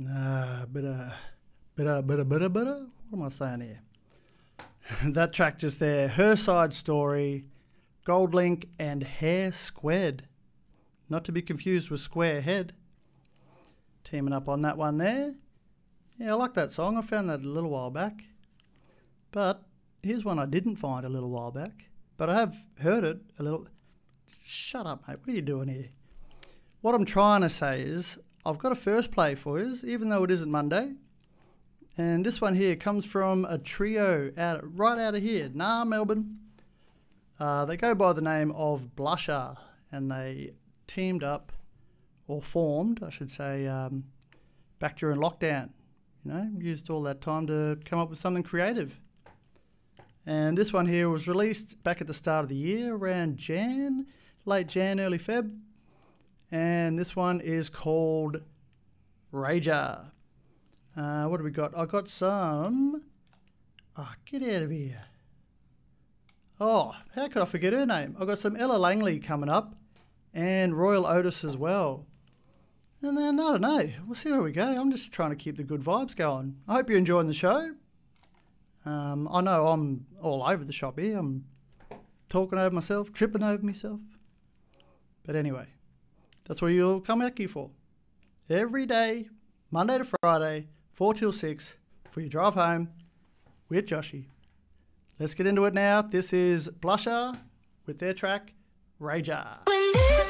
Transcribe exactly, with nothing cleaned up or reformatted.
Nah, better, better, better, better, better. What am I saying here? That track just there. Her Side Story, Goldlink and Hair Squared. Not to be confused with Square Head. Teaming up on that one there. Yeah, I like that song. I found that a little while back. But here's one I didn't find a little while back. But I have heard it a little... Shut up, mate. What are you doing here? What I'm trying to say is I've got a first play for you, even though it isn't Monday. And this one here comes from a trio out right out of here, Nah, Melbourne. Uh, they go by the name of Blusher, and they teamed up, or formed, I should say, um, back during lockdown. You know, used all that time to come up with something creative. And this one here was released back at the start of the year, around Jan, late Jan, early Feb. And this one is called Rager. Uh, what do we got? I got some... Oh, get out of here. Oh, how could I forget her name? I got some Ella Langley coming up and Royal Otis as well. And then, I don't know, we'll see where we go. I'm just trying to keep the good vibes going. I hope you're enjoying the show. Um, I know I'm all over the shop here. I'm talking over myself, tripping over myself. But anyway, that's what you'll come back here for. Every day, Monday to Friday, four till six, for your drive home with Joshy. Let's get into it now. This is Blusher with their track, Rager.